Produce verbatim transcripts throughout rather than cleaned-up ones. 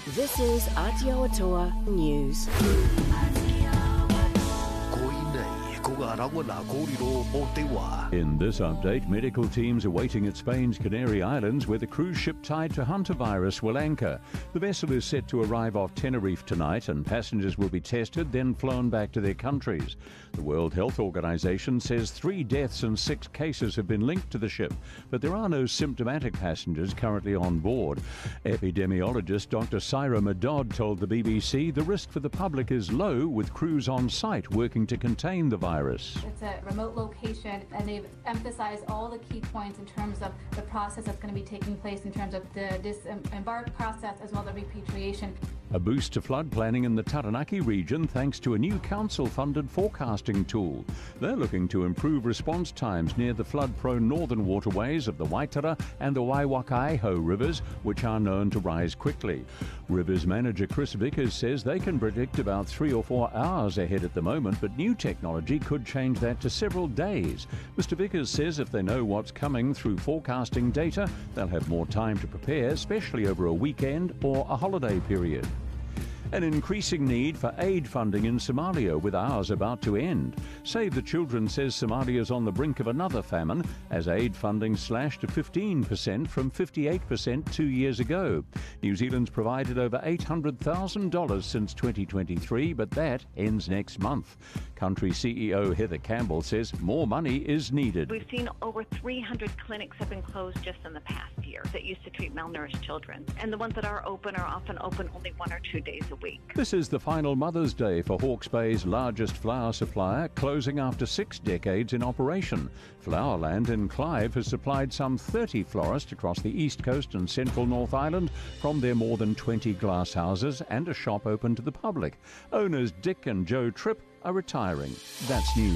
This is Aotearoa News. In this update, medical teams are waiting at Spain's Canary Islands where the cruise ship tied to hantavirus will anchor. The vessel is set to arrive off Tenerife tonight and passengers will be tested, then flown back to their countries. The World Health Organization says three deaths and six cases have been linked to the ship, but there are no symptomatic passengers currently on board. Epidemiologist Doctor Syra Madod told the B B C the risk for the public is low, with crews on site working to contain the virus. It's a remote location and they've emphasized all the key points in terms of the process that's going to be taking place in terms of the disembark process as well as the repatriation. A boost to flood planning in the Taranaki region thanks to a new council-funded forecasting tool. They're looking to improve response times near the flood-prone northern waterways of the Waitara and the Waiwakaiho rivers, which are known to rise quickly. Rivers manager Chris Vickers says they can predict about three or four hours ahead at the moment, but new technology could change that to several days. Mister Vickers says if they know what's coming through forecasting data, they'll have more time to prepare, especially over a weekend or a holiday period. An increasing need for aid funding in Somalia, with ours about to end. Save the Children says Somalia is on the brink of another famine as aid funding slashed to fifteen percent from fifty-eight percent two years ago. New Zealand's provided over eight hundred thousand dollars since twenty twenty-three, but that ends next month. Country C E O Heather Campbell says more money is needed. We've seen over three hundred clinics have been closed just in the past year that used to treat malnourished children. And the ones that are open are often open only one or two days a week. This is the final Mother's Day for Hawke's Bay's largest flower supplier, closing after six decades in operation. Flowerland in Clive has supplied some thirty florists across the east coast and central North Island from their more than twenty glass houses and a shop open to the public. Owners Dick and Joe Tripp are retiring. That's news.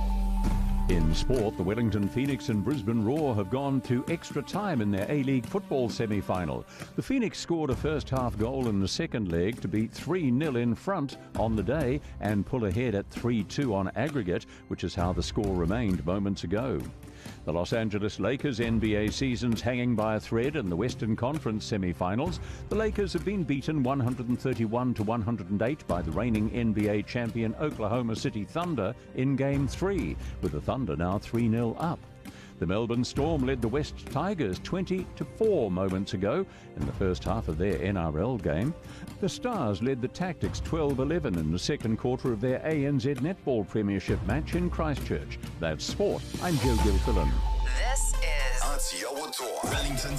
In sport, the Wellington Phoenix and Brisbane Roar have gone to extra time in their A-League football semi-final. The Phoenix scored a first-half goal in the second leg to be three nil in front on the day and pull ahead at three two on aggregate, which is how the score remained moments ago. The Los Angeles Lakers N B A season's hanging by a thread in the Western Conference semi-finals. The Lakers have been beaten one thirty-one to one oh eight by the reigning N B A champion Oklahoma City Thunder in Game three, with the Thunder now three nil up. The Melbourne Storm led the West Tigers twenty to four moments ago in the first half of their N R L game. The Stars led the Tactics twelve eleven in the second quarter of their A N Z Netball Premiership match in Christchurch. That's sport. I'm Joe Gilfillan. This is Aotearoa Wellington